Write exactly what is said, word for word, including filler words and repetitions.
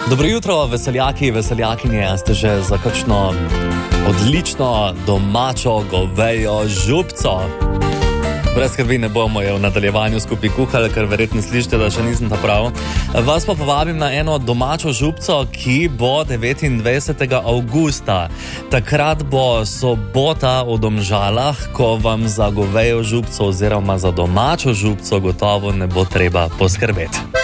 Dobro jutro, veseljaki, veseljakinje, a ste že za kakšno odlično domačo govejo župco? Brez skrbi, ne bomo je v nadaljevanju skupaj kuhali, ker verjetno slišite, da še nisem ta prav. Vas pa povabim na eno domačo župco, ki bo devetindvajsetega avgusta. Takrat bo sobota v Domžalah, ko vam za govejo župco oziroma za domačo župco gotovo ne bo treba poskrbeti.